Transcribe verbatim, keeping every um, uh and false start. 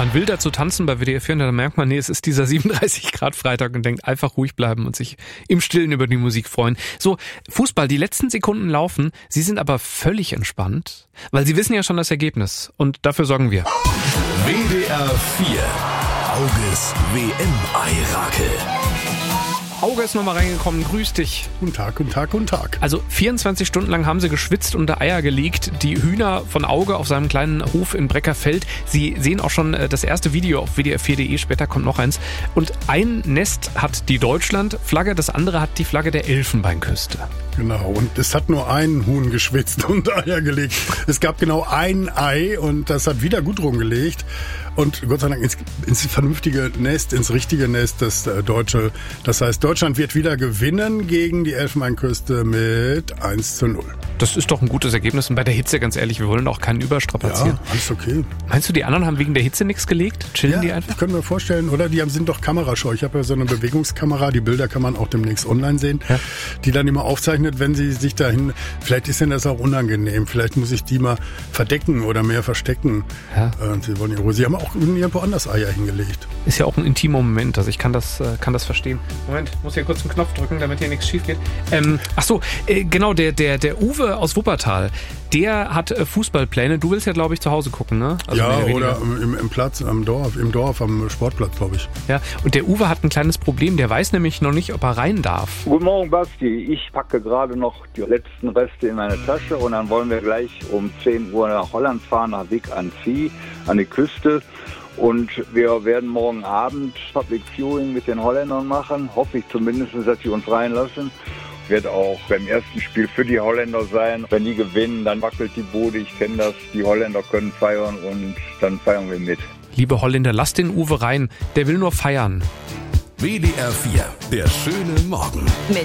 Man will dazu tanzen bei W D R vier und dann merkt man, nee, es ist dieser siebenunddreißig Grad Freitag und denkt, einfach ruhig bleiben und sich im Stillen über die Musik freuen. So, Fußball, die letzten Sekunden laufen, Sie sind aber völlig entspannt, weil Sie wissen ja schon das Ergebnis und dafür sorgen wir. W D R vier. Auges W M-Eirakel. Auge ist nochmal reingekommen, grüß dich. Guten Tag, guten Tag, guten Tag. Also vierundzwanzig Stunden lang haben sie geschwitzt und Eier gelegt, die Hühner von Auge auf seinem kleinen Hof in Breckerfeld. Sie sehen auch schon das erste Video auf W D R vier Punkt de, später kommt noch eins. Und ein Nest hat die Deutschland-Flagge, das andere hat die Flagge der Elfenbeinküste. Genau, und es hat nur ein Huhn geschwitzt und Eier gelegt. Es gab genau ein Ei und das hat wieder Gudrun gelegt. Und Gott sei Dank ins, ins vernünftige Nest, ins richtige Nest, das äh, Deutsche. Das heißt, Deutschland wird wieder gewinnen gegen die Elfenbeinküste mit eins zu null. Das ist doch ein gutes Ergebnis. Und bei der Hitze, ganz ehrlich, wir wollen auch keinen überstrapazieren. Ja, alles okay. Meinst du, die anderen haben wegen der Hitze nichts gelegt? Chillen ja, die einfach? Ich könnte mir vorstellen, oder? Die haben, sind doch kamerascheu. Ich habe ja so eine Bewegungskamera, die Bilder kann man auch demnächst online sehen, ja. Die dann immer aufzeichnet, wenn sie sich dahin, vielleicht ist ihnen das auch unangenehm, vielleicht muss ich die mal verdecken oder mehr verstecken. Ja. Und sie wollen ihre, sie haben auch irgendwo anders Eier hingelegt. Ist ja auch ein intimer Moment, also ich kann das, kann das verstehen. Moment, ich muss hier kurz einen Knopf drücken, damit hier nichts schief geht. Ähm, ach so, äh, genau, der, der, der Uwe aus Wuppertal, der hat äh, Fußballpläne. Du willst ja, glaube ich, zu Hause gucken, ne? Also ja, oder im, im Platz, am Dorf, im Dorf, am Sportplatz, glaube ich. Ja, und der Uwe hat ein kleines Problem, der weiß nämlich noch nicht, ob er rein darf. Guten Morgen, Basti. Ich packe gerade noch die letzten Reste in meine Tasche und dann wollen wir gleich um zehn Uhr nach Holland fahren, nach Wick an See, an die Küste. Und wir werden morgen Abend Public Viewing mit den Holländern machen. Hoffe ich zumindest, dass die uns reinlassen. Wird auch beim ersten Spiel für die Holländer sein. Wenn die gewinnen, dann wackelt die Bude. Ich kenne das. Die Holländer können feiern und dann feiern wir mit. Liebe Holländer, lasst den Uwe rein. Der will nur feiern. W D R vier, der schöne Morgen.